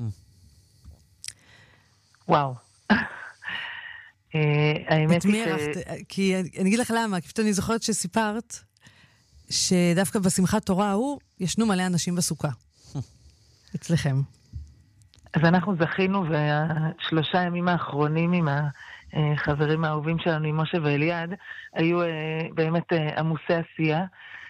וואו. האמת היא כי אני אגיד לך למה, כי פתאום אני זוכרת שסיפרת שדווקא בשמחת תורה ההוא ישנו מלא אנשים בסוכה. אצלכם. אז אנחנו זכינו, והשלושה ימים האחרונים עם החברים האהובים שלנו, עם משה ואליעד, היו באמת עמוסי עשייה.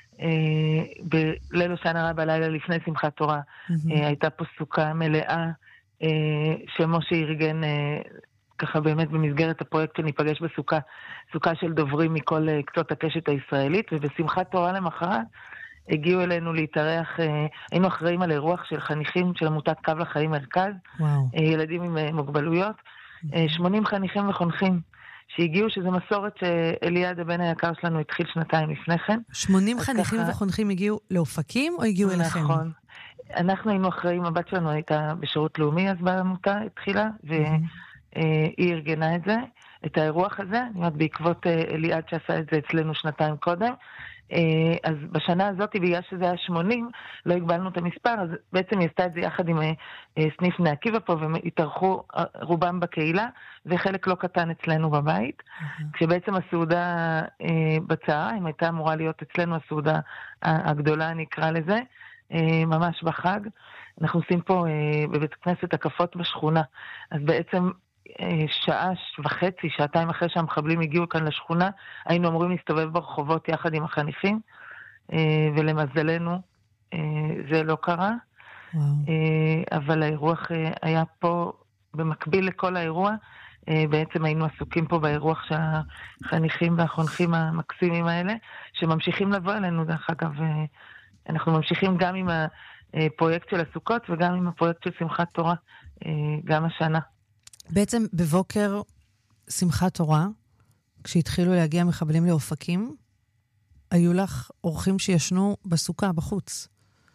בליל הושענא רבה, בלילה לפני שמחת תורה, הייתה פה סוכה מלאה, שמשה ארגן ככה באמת במסגרת הפרויקט שניפגש בסוכה, סוכה של דוברים מכל קצות הקשת הישראלית, ובשמחת תורה למחרת הגיעו אלינו להתארח, היינו אחראים על אירוח של חניכים של עמותת קו לחיים מרכז, ילדים עם מוגבלויות, 80 חניכים וחונכים שהגיעו, שזה מסורת שאליעד הבן היקר שלנו התחיל שנתיים לפני כן. 80 חניכים וחונכים הגיעו לאופקים או הגיעו אליכם? נכון. אנחנו היינו אחראים, הבת שלנו הייתה בשירות לאומי אז בעמותה התחילה, והיא ארגנה את זה, את האירוח הזה, בעקבות אליעד שעשה את זה אצלנו שנתיים קודם. אז בשנה הזאת, בגלל שזה היה 80, לא הגבלנו את המספר, אז בעצם היא עשתה את זה יחד עם סניף בני עקיבא פה, והתארחו רובם בקהילה, וחלק לא קטן אצלנו בבית, כשבעצם הסעודה בצהריים הייתה אמורה להיות אצלנו הסעודה הגדולה, אני אקרא לזה, ממש בחג. אנחנו עושים פה בבית כנסת הקפות בשכונה, אז בעצם שעה וחצי, שעתיים אחרי שהמחבלים הגיעו כאן לשכונה, היינו אמורים להסתובב ברחובות יחד עם החניכים, ולמזלנו זה לא קרה. אבל האירוח היה פה במקביל לכל האירוע, בעצם היינו עסוקים פה באירוח שהחניכים והחונכים המקסימים האלה, שממשיכים לבוא אלינו, דרך אגב, אנחנו ממשיכים גם עם הפרויקט של הסוכות וגם עם הפרויקט של שמחת תורה, גם השנה. בעצם בבוקר שמחת תורה, כשהתחילו להגיע מחבלים לאופקים, היו לך אורחים שישנו בסוכה, בחוץ?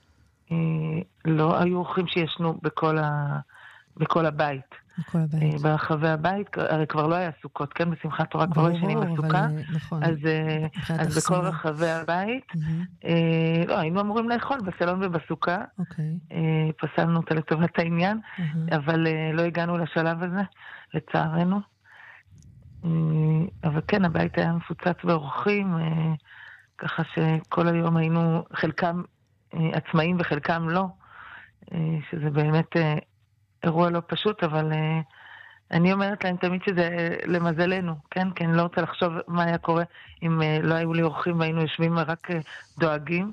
לא, היו אורחים שישנו בכל הבית. בכל הבית. ברחבי הבית, הרי כבר לא היה סוכות, כן? בשמחת תורה כבר ישנים בסוכה. נכון. אז בכל רחבי הבית, לא, היינו אמורים לאכול בסלון ובסוכה. פסלנו אותה לטובת העניין, אבל לא הגענו לשלב הזה, לצערנו. אבל כן, הבית היה מפוצץ באורחים, ככה שכל היום היינו, חלקם עצמאים וחלקם לא, שזה באמת אירוע לא פשוט, אבל אני אומרת להם תמיד שזה למזלנו, כן? כי אני לא רוצה לחשוב מה היה קורה אם לא היו לי אורחים והיינו יושבים רק דואגים,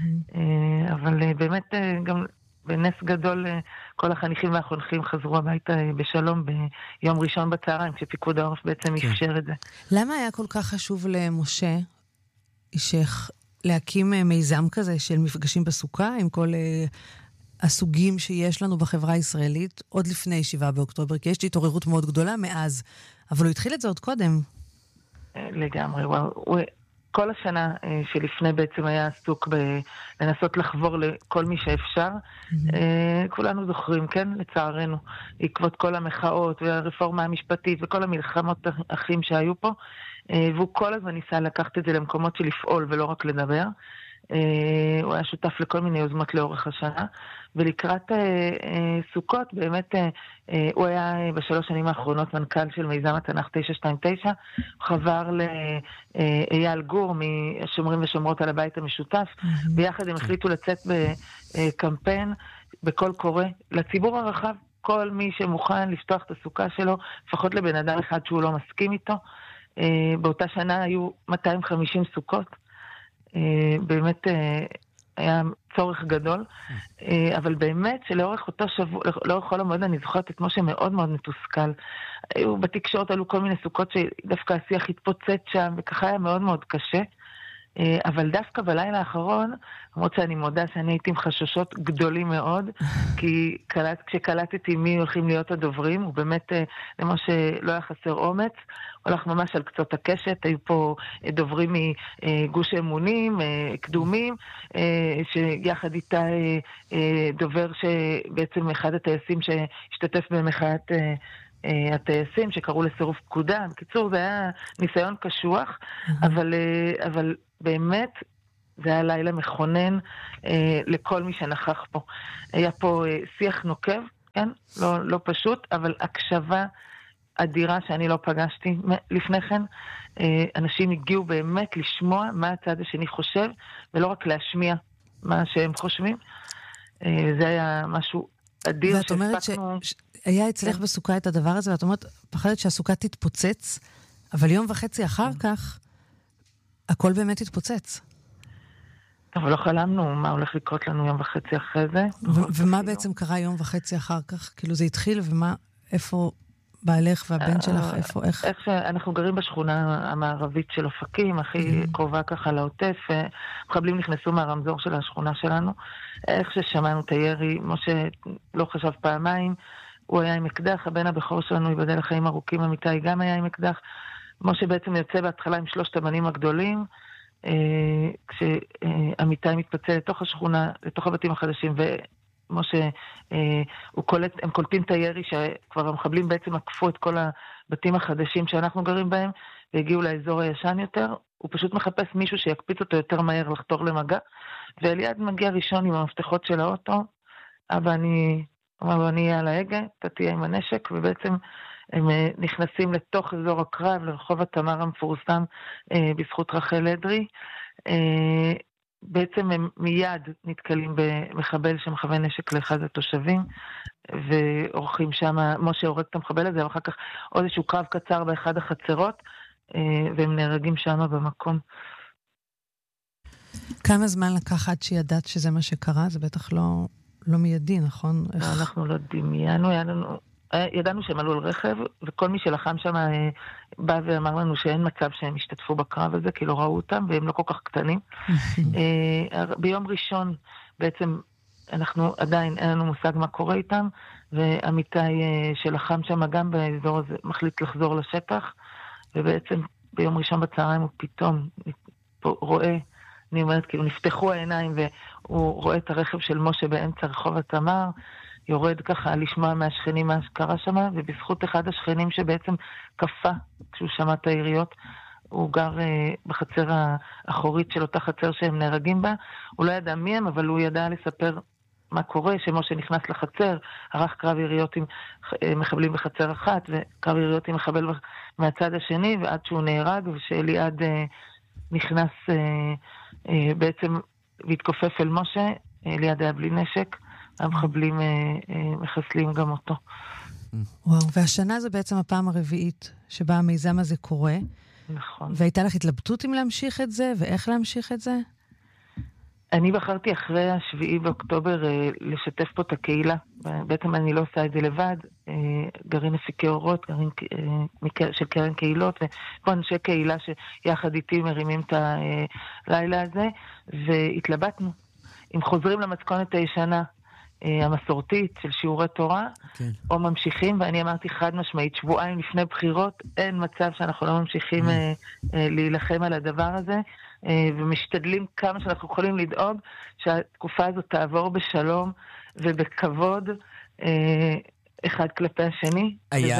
אבל באמת גם בנס גדול כל החניכים והחונכים חזרו הביתה בשלום ביום ראשון בצהריים, כשפיקוד העורף בעצם אפשר את זה. למה היה כל כך חשוב למשה אישך להקים מיזם כזה של מפגשים בסוכה עם כל הסוגים שיש לנו בחברה הישראלית עוד לפני 7 באוקטובר, כי יש לי התעוררות מאוד גדולה מאז, אבל הוא התחיל את זה עוד קודם. לגמרי, וואו. כל השנה שלפני בעצם היה עסוק לנסות לחבור לכל מי שאפשר. כולנו זוכרים, כן? לצערנו, עקבות כל המחאות והרפורמה המשפטית וכל המלחמות אחים שהיו פה, והוא כל הזמן ניסה לקחת את זה למקומות של לפעול ולא רק לדבר. הוא היה שותף לכל מיני יוזמות לאורך השנה, ולקראת סוכות באמת הוא היה בשלוש שנים האחרונות מנכ"ל של מיזם התנ"ך 929, הוא חבר לאייל גור משומרים ושומרות על הבית המשותף, ביחד הם החליטו לצאת בקמפיין בכל קורא לציבור הרחב, כל מי שמוכן לפתוח את הסוכה שלו, לפחות לבן אדם אחד שהוא לא מסכים איתו. באותה שנה היו 250 סוכות, באמת היה צורך גדול, אבל באמת שלאורך אותו שבוע, לאורך כל המועד אני זוכרת את משה מאוד מאוד מתוסכל. בתקשורת עלו כל מיני סוכות שדווקא השיח התפוצץ שם, וככה היה מאוד מאוד קשה. אבל דווקא בלילה האחרון, למרות שאני מודה שאני הייתי עם חששות גדולים מאוד, כי כשקלטתי מי הולכים להיות הדוברים, הוא באמת, למה שלא היה חסר אומץ, הולך ממש על קצות הקשת, היו פה דוברים מגוש אמונים, קדומים, שיחד איתה דובר שבעצם אחד הטייסים שהשתתף במחאת הטייסים שקראו לסירוב פקודה. בקיצור, זה היה ניסיון קשוח, אבל באמת זה היה לילה מכונן לכל מי שנכח פה. היה פה שיח נוקב, כן? לא פשוט, אבל הקשבה אדירה שאני לא פגשתי לפני כן. אנשים הגיעו באמת לשמוע מה הצד השני חושב, ולא רק להשמיע מה שהם חושבים. זה היה משהו אדיר ואת אומרת שהיה אצלך בסוכה את הדבר הזה, ואת אומרת, פחדת שהסוכה תתפוצץ, אבל יום וחצי אחר כך, הכל באמת התפוצץ. אבל לא חלמנו מה הולך לקרות לנו יום וחצי אחרי זה. ומה בעצם קרה יום וחצי אחר כך? כאילו זה התחיל, איפה בעלך והבן שלך, איך? איך שאנחנו גרים בשכונה המערבית של אופקים, הכי קרובה ככה לעוטף, מחבלים נכנסו מהרמזור של השכונה שלנו. איך ששמענו את הירי, משה לא חשב פעמיים, הוא היה עם אקדח, הבן הבכור שלנו ייבדל לחיים ארוכים, אמיתי גם היה עם אקדח. משה בעצם יוצא בהתחלה עם 3 הבנים הגדולים, כשאמיתי מתפצל לתוך השכונה, לתוך הבתים החדשים, ומשה, הם קולטים את הירי, שכבר המחבלים בעצם עקפו את כל הבתים החדשים שאנחנו גרים בהם, והגיעו לאזור הישן יותר. הוא פשוט מחפש מישהו שיקפיץ אותו יותר מהר לחתור למגע, ואליעד מגיע ראשון עם המפתחות של האוטו. אבא, אני אהיה על ההגה, אתה תהיה עם הנשק, ובעצם הם נכנסים לתוך אזור הקרב, לרחוב התמר המפורסם, בזכות רחל אדרי. בעצם הם מיד נתקלים במחבל שמכוון נשק לאחד התושבים, ועורכים שם, משה הורג את המחבל הזה, ואחר כך עוד איזשהו קרב קצר באחד החצרות, והם נהרגים שם במקום. כמה זמן לקח עד שידעת שזה מה שקרה? זה בטח לא מיידי, נכון? אנחנו לא דמיינו, ידענו שהם עלו על רכב, וכל מי שלחם שם בא ואמר לנו שאין מצב שהם השתתפו בקרב הזה, כי לא ראו אותם, והם לא כל כך קטנים. ביום ראשון בעצם אנחנו עדיין אין לנו מושג מה קורה איתם, ועמיתי שלחם שם גם באזור הזה מחליט לחזור לשטח, ובעצם ביום ראשון בצהריים הוא פתאום רואה, אני אומרת, כאילו נפתחו העיניים, והוא רואה את הרכב של משה באמצע רחוב התמר, יורד ככה לשמוע מהשכנים מה שקרה שם, ובזכות אחד השכנים שבעצם קפה כשהוא שמע את היריות, הוא גר בחצר האחורית של אותה חצר שהם נהרגים בה, הוא לא ידע מי הם, אבל הוא ידע לספר מה קורה, שמשה נכנס לחצר, ערך קרב יריות עם מחבלים בחצר אחת, וקרב יריות עם מחבל מהצד השני, ועד שהוא נהרג, ושאליעד נכנס בעצם והתכופף אל משה, אליעד היה בלי נשק, המחבלים מחסלים גם אותו. וואו, והשנה זה בעצם הפעם הרביעית שבה המיזם הזה קורה. נכון. והייתה לך התלבטות אם להמשיך את זה, ואיך להמשיך את זה? אני בחרתי אחרי 7 באוקטובר לשתף פה את הקהילה. בעצם אני לא עושה את זה לבד. גרעין אפיקי אורות, גרעין של קרן קהילות, ופה אנשי קהילה שיחד איתי מרימים את הלילה הזה, והתלבטנו. אם חוזרים למתכונת הישנה, המסורתית של שיעורי תורה, או ממשיכים, ואני אמרתי חד משמעית, שבועיים לפני בחירות, אין מצב שאנחנו לא ממשיכים להילחם על הדבר הזה, ומשתדלים כמה שאנחנו יכולים לדאוג שהתקופה הזאת תעבור בשלום ובכבוד אחד כלפי השני.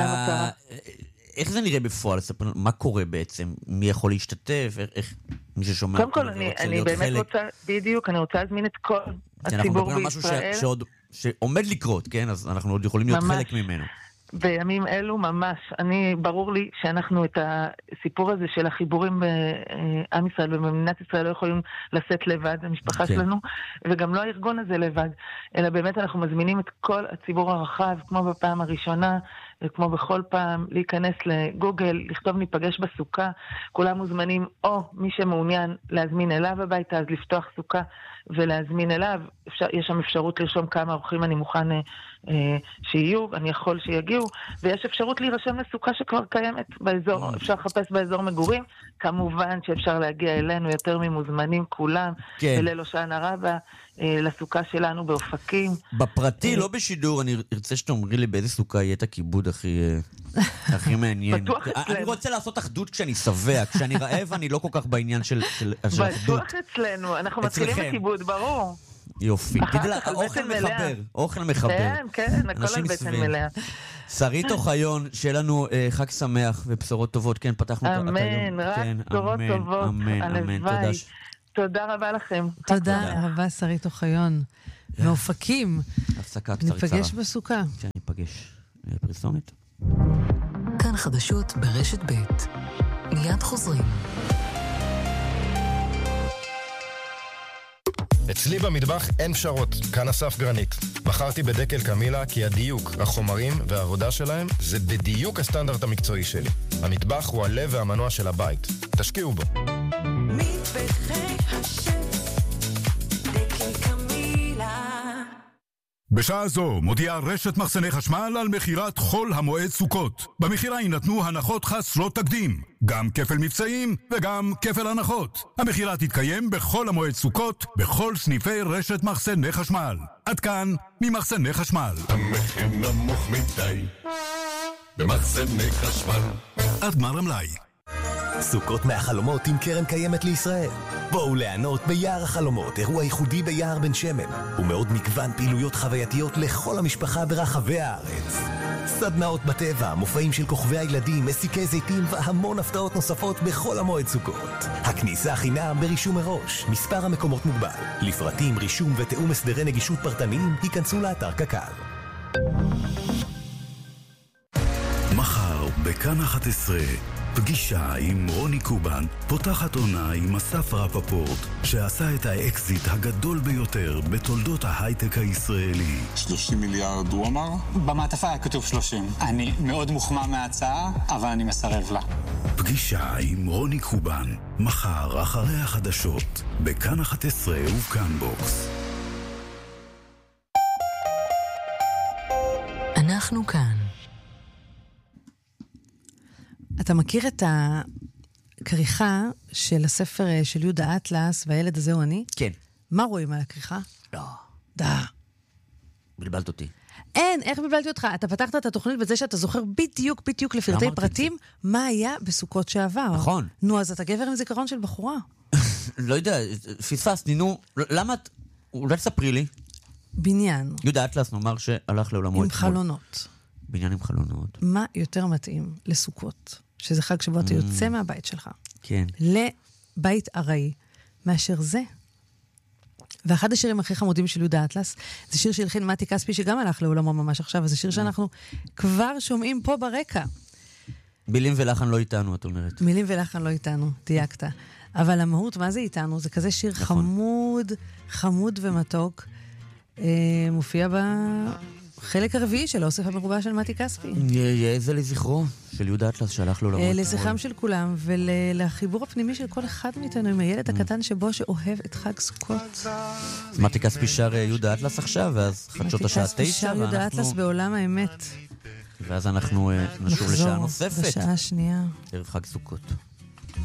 איך זה נראה בפועל? מה קורה בעצם? מי יכול להשתתף? איך מי ששומע? קודם כל, אני באמת רוצה, בדיוק, אני רוצה להזמין את כל הציבור בישראל. אנחנו מדברים על משהו שעומד לקרות, כן? אז אנחנו עוד יכולים להיות חלק ממנו. בימים אלו ממש, ברור לי שאנחנו את הסיפור הזה של החיבורים בעם ישראל ובמדינת ישראל לא יכולים לשאת לבד, המשפחה שלנו, וגם לא הארגון הזה לבד, אלא באמת אנחנו מזמינים את כל הציבור הרחב, כמו בפעם הראשונה, וכמו בכל פעם, להיכנס לגוגל, לכתוב ניפגש בסוכה, כולם מוזמנים, או מי שמעוניין להזמין אליו הביתה, אז לפתוח סוכה ולהזמין אליו, יש שם אפשרות לרשום כמה אורחים אני מוכן שיהיו, אני יכול שיגיעו, ויש אפשרות להירשם לסוכה שכבר קיימת באזור, אפשר לחפש באזור מגורים, כמובן שאפשר להגיע אלינו יותר ממוזמנים כולם, בליל הושענא רבה, לסוכה שלנו באופקים. בפרטי, לא בשידור, אני ארצה שתאמרי לי באיזה סוכה יהיה את הכיבוד הכי מעניין. אני רוצה לעשות אחדות כשאני שבע, כשאני רעב אני לא כל כך בעניין של אחדות. בטוח אצלנו, אנחנו מתחילים בכיבוד, ברור. יופי. תדע, אוכל מחבר. כן, הכל על בטן מלאה. שרית אוחיון, שיהיה לנו חג שמח ובשורות טובות. כן, פתחנו את היום. אמן, רק בשורות טובות. אמן, אמן, תודה. תודה רבה לכם. תודה רבה, שרית אוחיון. מאופקים. הפסקה קצרצרה. ניפגש בסוכה. כן, ניפגש. פרסומת. כאן חדשות ברשת ב'. מיד חוזרים. אצלי במטבח אין פשרות, כאן אסף גרנית. בחרתי בדקל קמילה כי הדיוק, החומרים והעבודה שלהם זה בדיוק הסטנדרט המקצועי שלי. המטבח הוא הלב והמנוע של הבית. תשקיעו בו. מטבחי השף, דקל קמילה. בשעה זו מודיעה רשת מחסני חשמל על מחירת חול המועד סוכות. במחירה יינתנו הנחות חסרות תקדים, גם כפל מבצעים וגם כפל הנחות. המחירה תתקיים בכל המועד סוכות, בכל סניפי רשת מחסני חשמל. עד כאן ממחסני חשמל. המחיר נמוך מדי במחסני חשמל. עד גמר המלאי. סוכות מהחלומות עם קרן קיימת לישראל. בואו ליהנות ביער החלומות, אירוע ייחודי ביער בן שמן, ומאוד מגוון פעילויות חווייתיות לכל המשפחה ברחבי הארץ. סדנאות בטבע, מופעים של כוכבי הילדים, מסיקי זיתים והמון הפתעות נוספות בכל המועד סוכות. הכניסה חינם ברישום מראש, מספר המקומות מוגבל. לפרטים, רישום ותאום הסדרי נגישות פרטניים, היכנסו לאתר קק"ל. מחר בכאן 11 פגישה עם רוני קובן, פותחת עונה עם אסף רפפורט, שעשה את האקזיט הגדול ביותר בתולדות ההייטק הישראלי. 30 מיליארד הוא אמר? במעטפה היה כתוב 30. אני מאוד מוחמא מההצעה, אבל אני מסרב לה. פגישה עם רוני קובן, מחר אחרי החדשות, בכאן 11 וכאן בוקס. אנחנו כאן. אתה מכיר את הכריכה של הספר של יהודה אטלס, והילד הזה הוא אני? כן. מה רואים על הכריכה? לא. בלבלת אותי. אין, איך בלבלתי אותך? אתה פתחת את התוכנית בזה שאתה זוכר בדיוק לפרטי פרטים מה היה בסוכות שעבר. נכון. נו, אז אתה גבר עם זיכרון של בחורה. לא יודע, פספסתי, נו, למה את... אולי תספרי לי. בניין. יהודה אטלס נאמר שהלך לעולמו עם חלונות. בניין עם חלונות. מה יותר מתאים לסוכות? שזה חג שבו אתה יוצא מהבית שלך. כן. לבית ארעי, מאשר זה. ואחד השירים הכי חמודים של יהודה אטלס, זה שיר שהלחין מתי כספי, שגם הלך לעולמו ממש עכשיו, וזה שיר שאנחנו כבר שומעים פה ברקע. מילים ולחן לא איתנו, את אומרת. מילים ולחן לא איתנו, דייקת. אבל המהות, מה זה איתנו? זה כזה שיר חמוד ומתוק, מופיע בחלק הרביעי של האוסף המרובע של מתי כספי. זה לזכרו של יהודה אטלס שהלך לעולמו. לזכרם של כולם, ולחיבור הפנימי של כל אחד מאיתנו עם הילד הקטן שבו שאוהב את חג סוכות. מתי כספי שר יהודה אטלס עכשיו, ואז חדשות השעה 9. מתי כספי שר יהודה אטלס בעולם האמת. ואז אנחנו נשוב לשעה נוספת. בשעה השנייה. ערב חג סוכות.